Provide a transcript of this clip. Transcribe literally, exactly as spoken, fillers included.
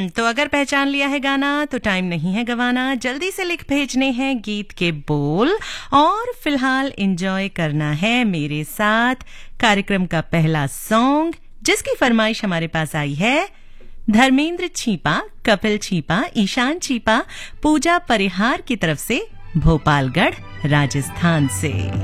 हम्म तो अगर पहचान लिया है गाना तो टाइम नहीं है गवाना, जल्दी से लिख भेजने हैं गीत के बोल और फिलहाल एंजॉय करना है मेरे साथ कार्यक्रम का पहला सॉन्ग, जिसकी फरमाइश हमारे पास आई है धर्मेंद्र छीपा, कपिल छीपा, ईशान छीपा, पूजा परिहार की तरफ से, भोपालगढ़ राजस्थान से।